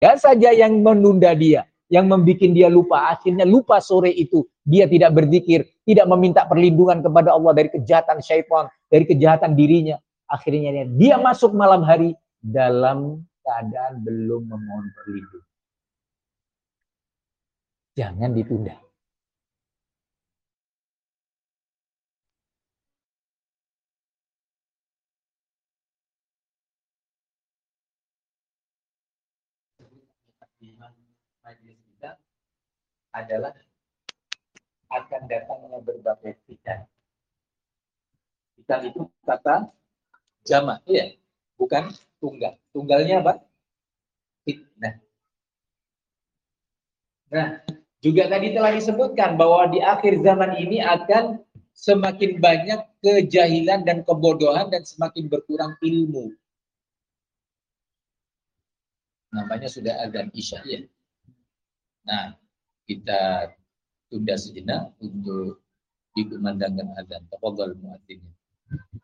Ya saja yang menunda dia, yang membuat dia lupa, akhirnya lupa sore itu. Dia tidak berzikir, tidak meminta perlindungan kepada Allah dari kejahatan syaitan, dari kejahatan dirinya. Akhirnya dia masuk malam hari dalam keadaan belum memohon perlindungan. Jangan ditunda. Majelis kita adalah akan datangnya berbagai fitan. Fitan itu kata jamak, ya, bukan tunggal. Tunggalnya apa? Fitnah. Nah, juga tadi telah disebutkan bahwa di akhir zaman ini akan semakin banyak kejahilan dan kebodohan dan semakin berkurang ilmu. Namanya sudah azan Isya, ya. Nah, kita tunda sejenak untuk dikumandangkan azan. Tafadhal muadzin.